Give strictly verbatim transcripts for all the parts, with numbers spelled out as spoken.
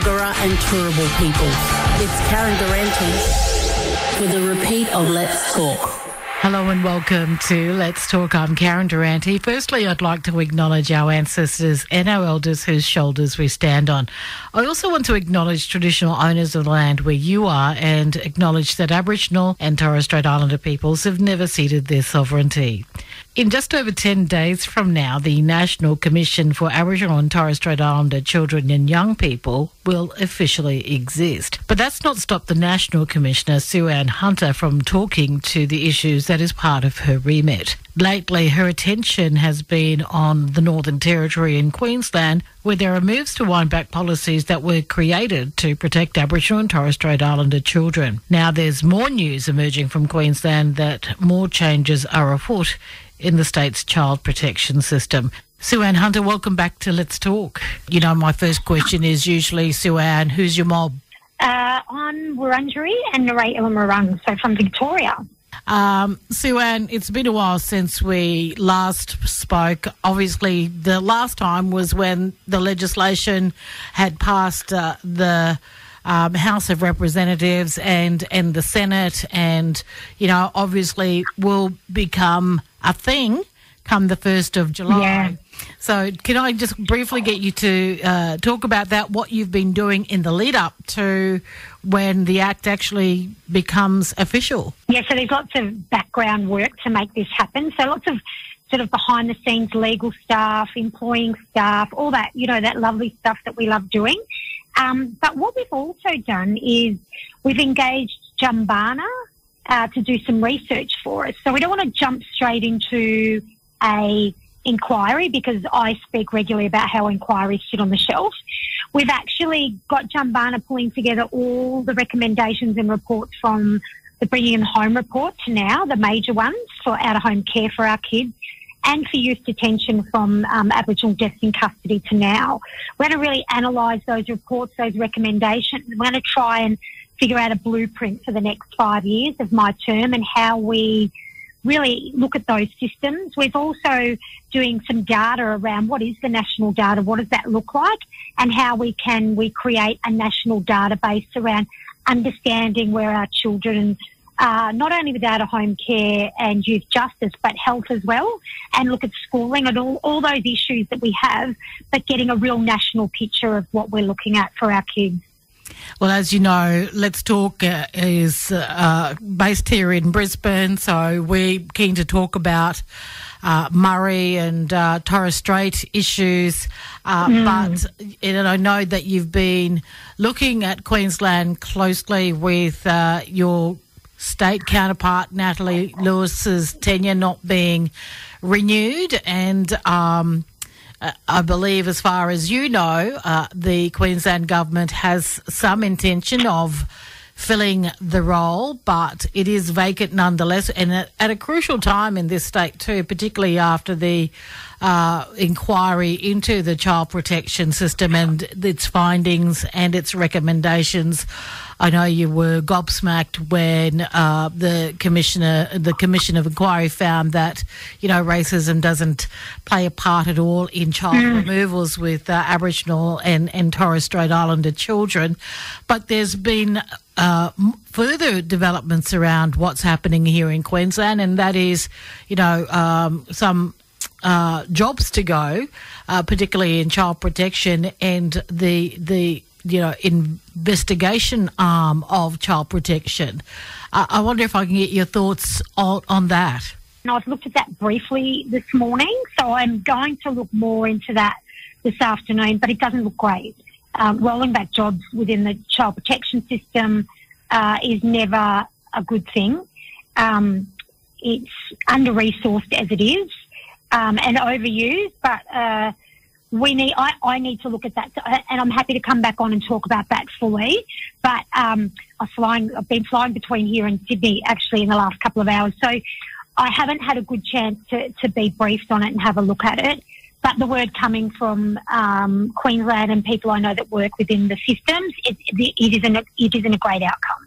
Gurra and Turrbal people. It's Karen Durante with a repeat of Let's Talk. Hello and welcome to Let's Talk. I'm Karen Durante. Firstly, I'd like to acknowledge our ancestors and our elders whose shoulders we stand on. I also want to acknowledge traditional owners of the land where you are and acknowledge that Aboriginal and Torres Strait Islander peoples have never ceded their sovereignty. In just over ten days from now, the National Commission for Aboriginal and Torres Strait Islander Children and Young People will officially exist. But that's not stopped the National Commissioner, Sue-Ann Hunter, from talking to the issues that is part of her remit. Lately, her attention has been on the Northern Territory in Queensland, where there are moves to wind back policies that were created to protect Aboriginal and Torres Strait Islander children. Now there's more news emerging from Queensland that more changes are afoot in the state's child protection system. Sue-Ann Hunter, welcome back to Let's Talk. You know, my first question is usually, Sue-Ann, who's your mob? Uh, I'm Wurundjeri and Narray Ilmarung, so from Victoria. Um, Sue-Ann, it's been a while since we last spoke. Obviously, the last time was when the legislation had passed uh, the um, House of Representatives and, and the Senate, and, you know, obviously will become a thing come the first of July. Yeah. So can I just briefly get you to uh, talk about that, what you've been doing in the lead up to when the Act actually becomes official? Yeah, so there's lots of background work to make this happen. So lots of sort of behind the scenes legal staff, employing staff, all that, you know, that lovely stuff that we love doing. Um, but what we've also done is we've engaged Jumbana uh, to do some research for us. So we don't want to jump straight into a inquiry because I speak regularly about how inquiries sit on the shelf. We've actually got Jumbana pulling together all the recommendations and reports from the Bringing Them Home report to now, the major ones for out-of-home care for our kids, and for youth detention from um, Aboriginal deaths in custody to now. We're going to really analyse those reports, those recommendations. We're going to try and figure out a blueprint for the next five years of my term and how we really look at those systems. We're also doing some data around what is the national data, what does that look like, and how we can we create a national database around understanding where our children uh, not only with out-of-home care and youth justice, but health as well, and look at schooling and all, all those issues that we have, but getting a real national picture of what we're looking at for our kids. Well, as you know, Let's Talk uh, is uh, based here in Brisbane, so we're keen to talk about uh, Murray and uh, Torres Strait issues. Uh, mm. But and I know that you've been looking at Queensland closely with uh, your state counterpart, Natalie Lewis's tenure not being renewed, and um, I believe, as far as you know, uh, the Queensland government has some intention of filling the role, but it is vacant nonetheless, and at, at a crucial time in this state too, particularly after the uh, inquiry into the child protection system and its findings and its recommendations. I know you were gobsmacked when uh, the commissioner, the Commission of Inquiry found that, you know, racism doesn't play a part at all in child mm. removals with uh, Aboriginal and, and Torres Strait Islander children. But there's been uh, further developments around what's happening here in Queensland, and that is, you know, um, some uh, jobs to go, uh, particularly in child protection and the the. you know, investigation arm of child protection. Uh, I wonder if I can get your thoughts on, on that. And I've looked at that briefly this morning, so I'm going to look more into that this afternoon, but it doesn't look great. Um, rolling back jobs within the child protection system uh, is never a good thing. Um, it's under-resourced as it is um, and overused, but... Uh, We need. I, I need to look at that, and I'm happy to come back on and talk about that fully. But um, I'm flying. I've been flying between here and Sydney actually in the last couple of hours, so I haven't had a good chance to, to be briefed on it and have a look at it. But the word coming from um, Queensland and people I know that work within the systems, it, it, it isn't. A, it isn't a great outcome.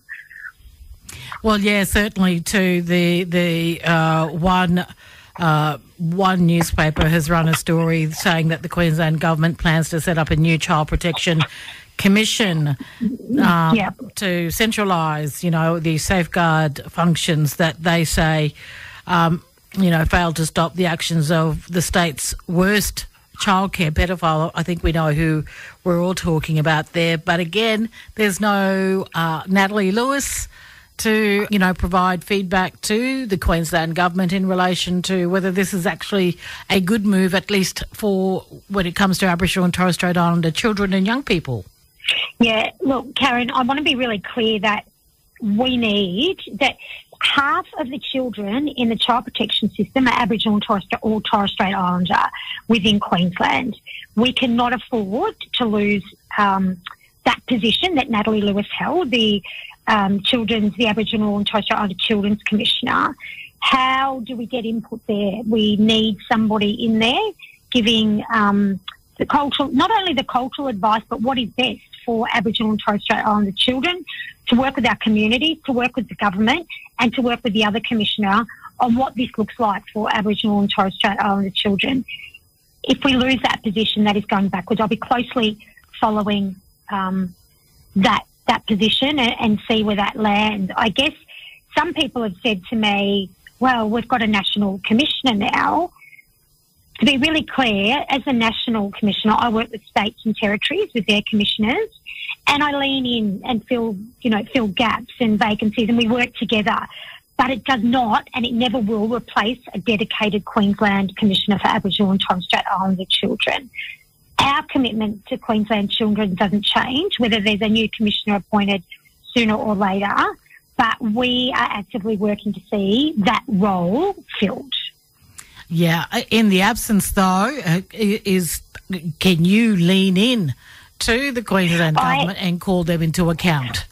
Well, yeah, certainly. Too the the uh, one. Uh, one newspaper has run a story saying that the Queensland government plans to set up a new child protection commission um, Yeah. to centralise, you know, the safeguard functions that they say, um, you know, failed to stop the actions of the state's worst childcare pedophile. I think we know who we're all talking about there. But again, there's no uh, Natalie Lewis to, you know, provide feedback to the Queensland government in relation to whether this is actually a good move, at least for when it comes to Aboriginal and Torres Strait Islander children and young people. Yeah, look, Karen, I want to be really clear that we need that half of the children in the child protection system are Aboriginal and Torres, or Torres Strait Islander within Queensland. We cannot afford to lose um, that position that Natalie Lewis held, the um, children's, the Aboriginal and Torres Strait Islander Children's Commissioner. How do we get input there? We need somebody in there giving um, the cultural, not only the cultural advice, but what is best for Aboriginal and Torres Strait Islander children, to work with our community, to work with the government, and to work with the other commissioner on what this looks like for Aboriginal and Torres Strait Islander children. If we lose that position, that is going backwards. I'll be closely following um, that that position and, and see where that lands. I guess some people have said to me, well, we've got a national commissioner now. To be really clear, as a national commissioner, I work with states and territories with their commissioners, and I lean in and fill, you know, fill gaps and vacancies, and we work together. But it does not, and it never will, replace a dedicated Queensland Commissioner for Aboriginal and Torres Strait Islander children. Our commitment to Queensland children doesn't change, whether there's a new commissioner appointed sooner or later, but we are actively working to see that role filled. Yeah, in the absence, though, uh, is can you lean in to the Queensland government I, and call them into account?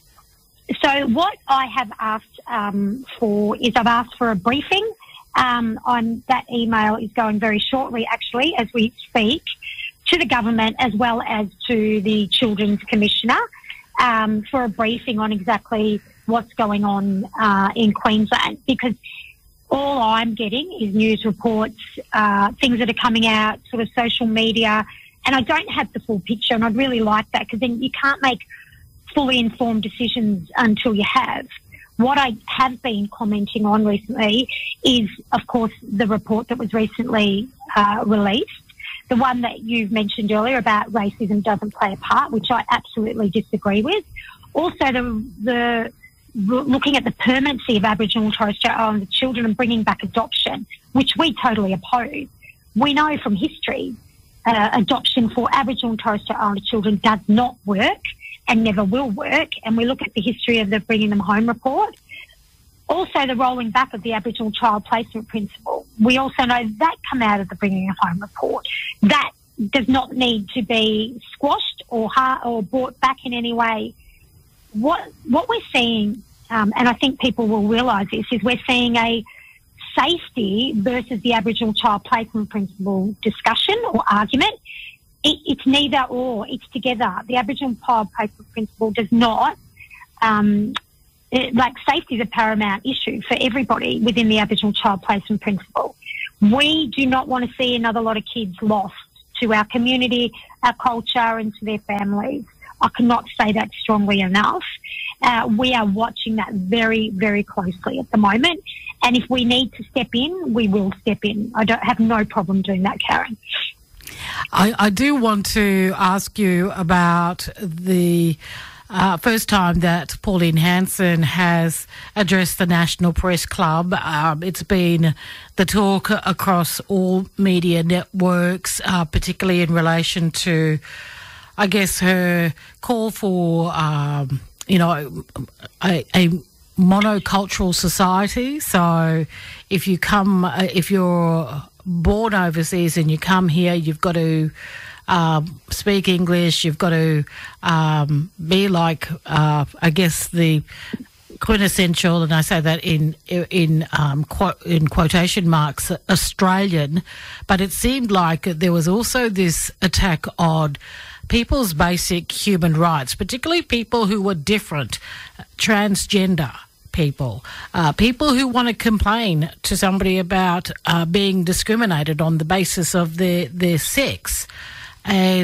So what I have asked um, for is I've asked for a briefing. Um, on that email is going very shortly, actually, as we speak, to the government as well as to the Children's Commissioner um, for a briefing on exactly what's going on uh, in Queensland, because all I'm getting is news reports, uh, things that are coming out, sort of social media, and I don't have the full picture, and I'd really like that, because then you can't make fully informed decisions until you have. What I have been commenting on recently is, of course, the report that was recently uh, released, the one that you've mentioned earlier about racism doesn't play a part, which I absolutely disagree with. Also, the, the looking at the permanency of Aboriginal and Torres Strait Islander children and bringing back adoption, which we totally oppose. We know from history uh, adoption for Aboriginal and Torres Strait Islander children does not work and never will work, and we look at the history of the Bringing Them Home report. Also, the rolling back of the Aboriginal Child Placement Principle. We also know that come out of the Bringing Them Home report. That does not need to be squashed or ha- or brought back in any way. What what we're seeing, um, and I think people will realise this, is we're seeing a safety versus the Aboriginal Child Placement Principle discussion or argument. It, it's neither or, it's together. The Aboriginal Child Placement Principle does not, um, it, like safety is a paramount issue for everybody within the Aboriginal Child Placement Principle. We do not want to see another lot of kids lost to our community, our culture and to their families. I cannot say that strongly enough. Uh, we are watching that very, very closely at the moment. And if we need to step in, we will step in. I don't have no problem doing that, Karen. I, I do want to ask you about the uh, first time that Pauline Hanson has addressed the National Press Club. Um, it's been the talk across all media networks, uh, particularly in relation to, I guess, her call for, um, you know, a, a monocultural society. So if you come, uh, if you're born overseas and you come here, you've got to um, speak English, you've got to um, be like, uh, I guess, the quintessential, and I say that in in um, quote, in quotation marks, Australian. But it seemed like there was also this attack on people's basic human rights, particularly people who were different, transgender people, uh, people who want to complain to somebody about uh, being discriminated on the basis of their, their sex. And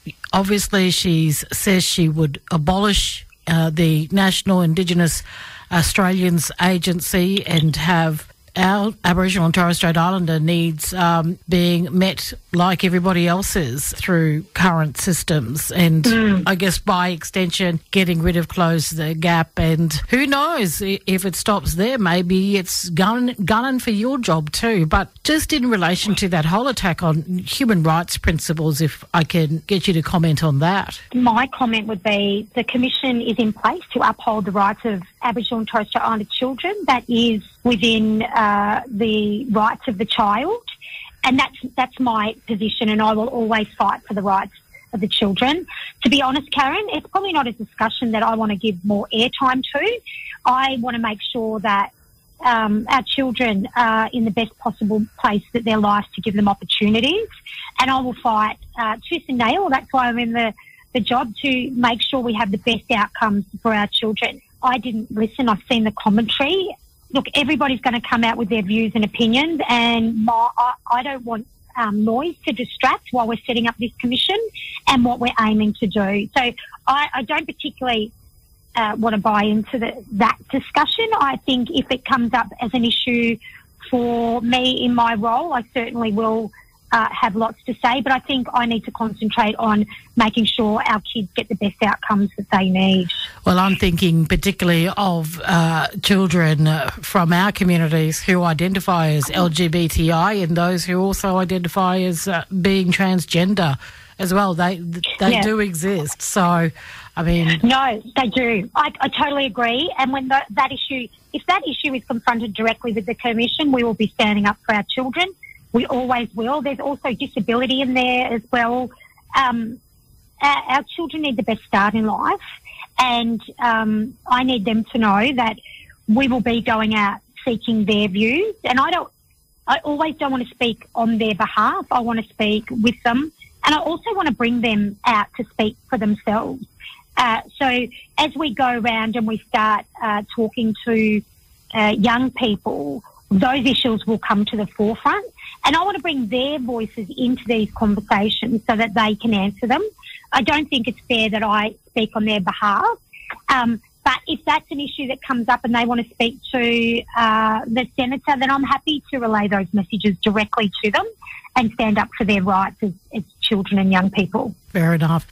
obviously she says she would abolish uh, the National Indigenous Australians Agency and have our Aboriginal and Torres Strait Islander needs um, being met like everybody else's through current systems, and mm. I guess by extension getting rid of Close the Gap. And who knows if it stops there, maybe it's gun, gunning for your job too. But just in relation to that whole attack on human rights principles, if I can get you to comment on that. My comment would be the Commission is in place to uphold the rights of Aboriginal and Torres Strait Islander children. That is within uh, the rights of the child, and that's that's my position, and I will always fight for the rights of the children. To be honest, Karen, it's probably not a discussion that I want to give more airtime to. I want to make sure that um, our children are in the best possible place that their lives to give them opportunities, and I will fight uh, tooth and nail. That's why I'm in the, the job, to make sure we have the best outcomes for our children. I didn't listen. I've seen the commentary. Look, everybody's going to come out with their views and opinions, and my, I, I don't want um, noise to distract while we're setting up this commission and what we're aiming to do. So I, I don't particularly uh, want to buy into the, that discussion. I think if it comes up as an issue for me in my role, I certainly will Uh, have lots to say, but I think I need to concentrate on making sure our kids get the best outcomes that they need. Well, I'm thinking particularly of uh, children uh, from our communities who identify as L G B T I and those who also identify as uh, being transgender as well. They they yeah. do exist. So, I mean... No, they do. I, I totally agree. And when the, that issue, if that issue is confronted directly with the Commission, we will be standing up for our children. We always will. There's also disability in there as well. Um, our, our children need the best start in life, and um, I need them to know that we will be going out seeking their views. And I don't. I always don't want to speak on their behalf. I want to speak with them, and I also want to bring them out to speak for themselves. Uh, so as we go around and we start uh, talking to uh, young people, those issues will come to the forefront. And I want to bring their voices into these conversations so that they can answer them. I don't think it's fair that I speak on their behalf. Um, but if that's an issue that comes up and they want to speak to uh, the Senator, then I'm happy to relay those messages directly to them and stand up for their rights as, as children and young people. Fair enough.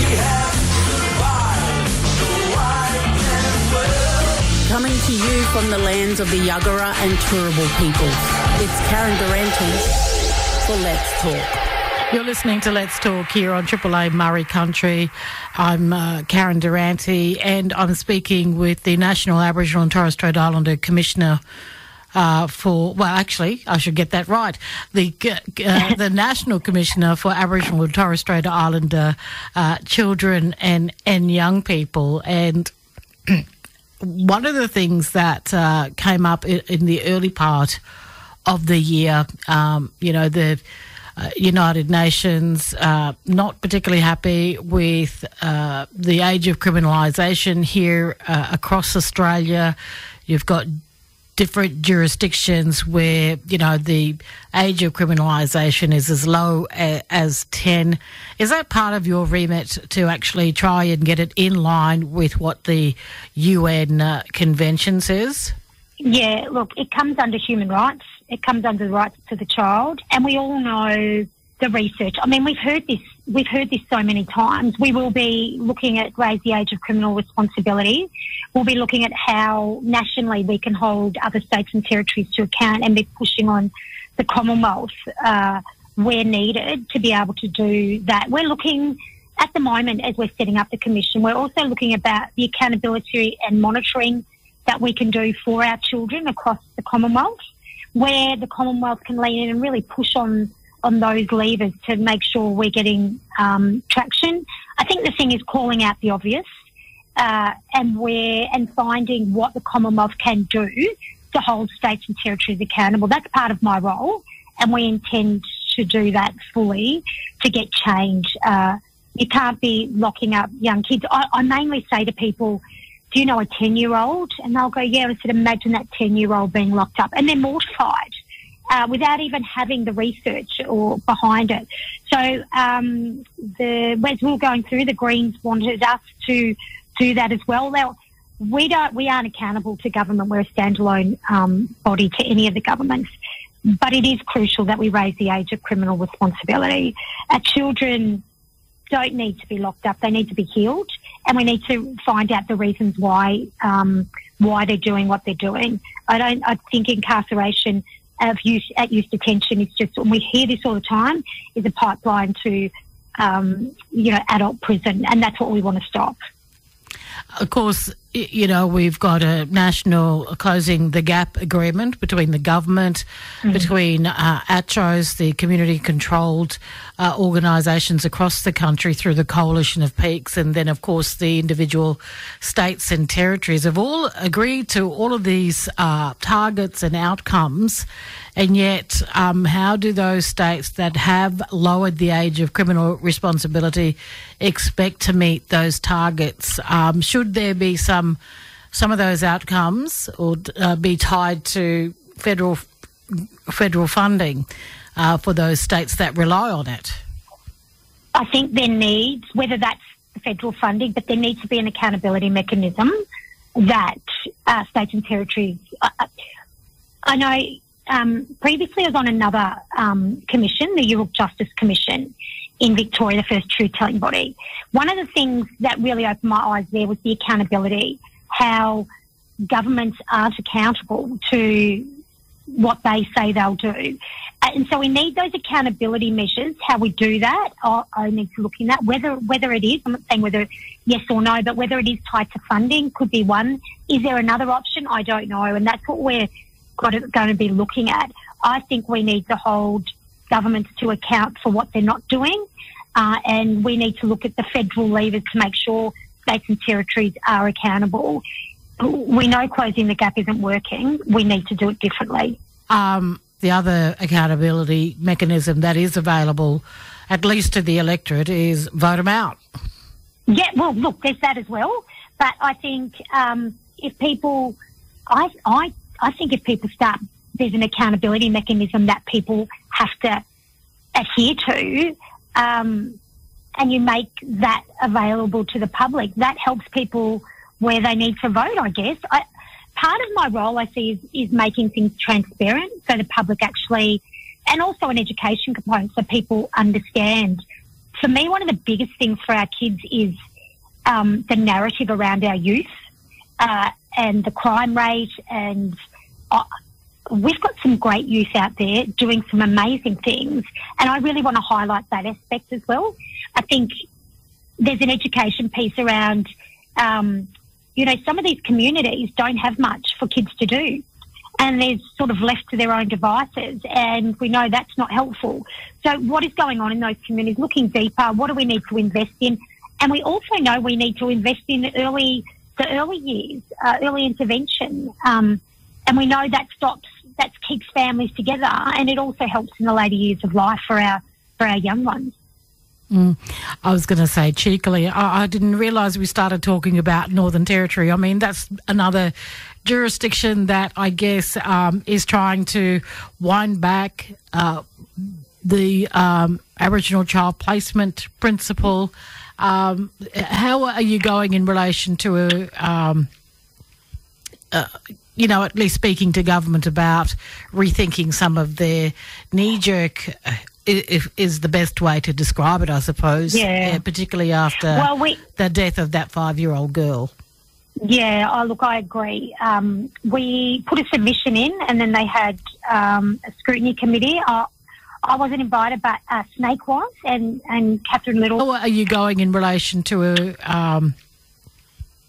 Coming to you from the lands of the Yuggera and Turrbal peoples, it's Karen Durante for Let's Talk. You're listening to Let's Talk here on Triple A Murray Country. I'm uh, Karen Durante, and I'm speaking with the National Aboriginal and Torres Strait Islander Commissioner uh, for, well, actually, I should get that right, the uh, the National Commissioner for Aboriginal and Torres Strait Islander uh, children and, and young people. And one of the things that uh, came up in, in the early part of the year, um, you know, the uh, United Nations uh, not particularly happy with uh, the age of criminalisation here uh, across Australia. You've got different jurisdictions where, you know, the age of criminalisation is as low a, as ten. Is that part of your remit to actually try and get it in line with what the U N uh, Convention says? Yeah, look, it comes under human rights. It comes under the rights to the child. And we all know the research. I mean, we've heard this, we've heard this so many times. We will be looking at raise the age of criminal responsibility. We'll be looking at how nationally we can hold other states and territories to account and be pushing on the Commonwealth uh, where needed to be able to do that. We're looking at the moment, as we're setting up the Commission, we're also looking about the accountability and monitoring that we can do for our children across the Commonwealth, where the Commonwealth can lean in and really push on on those levers to make sure we're getting um, traction. I think the thing is calling out the obvious uh, and where and finding what the Commonwealth can do to hold states and territories accountable. That's part of my role, and we intend to do that fully to get change. Uh, you can't be locking up young kids. I, I mainly say to people, do you know a ten-year-old? And they'll go, yeah. I said, imagine that ten-year-old being locked up. And they're mortified. uh, without even having the research or behind it. So um, the as we were going through, the Greens wanted us to do that as well. Now, we don't, we aren't accountable to government. We're a standalone um, body to any of the governments. But it is crucial that we raise the age of criminal responsibility. Our children don't need to be locked up. They need to be healed, and we need to find out the reasons why um, why they're doing what they're doing. I don't. I think incarceration of youth at youth detention is just, and we hear this all the time, is a pipeline to um, you know adult prison, and that's what we want to stop. Of course, you know, we've got a national Closing the Gap agreement between the government, mm-hmm. between uh, A T C H Os, the community-controlled uh, organisations across the country through the Coalition of Peaks, and then, of course, the individual states and territories have all agreed to all of these uh, targets and outcomes. And yet, um, how do those states that have lowered the age of criminal responsibility expect to meet those targets? Um, should there be some some of those outcomes or uh, be tied to federal federal funding uh, for those states that rely on it? I think there needs, whether that's federal funding, but there needs to be an accountability mechanism that uh, states and territories. Uh, I know. Um, previously, I was on another um, commission, the Youth Justice Commission in Victoria, the first truth-telling body. One of the things that really opened my eyes there was the accountability, how governments aren't accountable to what they say they'll do. And so we need those accountability measures. How we do that, I, I need to look in that, whether whether it is, I'm not saying whether yes or no, but whether it is tied to funding could be one. Is there another option? I don't know. And that's what we're got to, going to be looking at. I think we need to hold governments to account for what they're not doing, uh, and we need to look at the federal levers to make sure states and territories are accountable. We know closing the gap isn't working. We need to do it differently. Um, the other accountability mechanism that is available, at least to the electorate, is vote them out. Yeah, well, look, there's that as well. But I think um, if people, I, I I think if people start, there's an accountability mechanism that people have to adhere to, um, and you make that available to the public. That helps people where they need to vote, I guess. I, part of my role, I see, is, is making things transparent so the public actually, and also an education component so people understand. For me, one of the biggest things for our kids is um, the narrative around our youth. Uh, and the crime rate, and uh, we've got some great youth out there doing some amazing things, and I really want to highlight that aspect as well. I think there's an education piece around, um, you know, some of these communities don't have much for kids to do, and they're sort of left to their own devices, and we know that's not helpful. So what is going on in those communities? Looking deeper, what do we need to invest in? And we also know we need to invest in early the early years, uh, early intervention, um, and we know that stops, that keeps families together, and it also helps in the later years of life for our for our young ones. Mm. I was going to say cheekily, I, I didn't realise we started talking about Northern Territory. I mean, that's another jurisdiction that I guess um, is trying to wind back uh, the um, Aboriginal child placement principle. Um, how are you going in relation to, a, um, uh, you know, at least speaking to government about rethinking some of their knee-jerk, uh, is, is the best way to describe it, I suppose, yeah. uh, particularly after well, we, the death of that five-year-old girl. Yeah, oh, look, I agree. Um, we put a submission in, and then they had um, a scrutiny committee. Uh, I wasn't invited, but uh, Snake was, and, and Catherine Little. How are you going in relation to a, um,